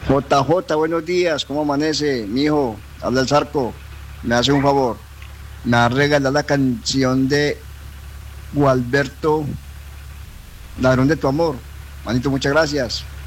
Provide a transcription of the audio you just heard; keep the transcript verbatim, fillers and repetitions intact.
J J, buenos días, ¿cómo amanece? Mi hijo, habla el Zarco, me hace un favor, me ha regalado la canción de Gualberto, Ladrón de tu amor. Manito, muchas gracias.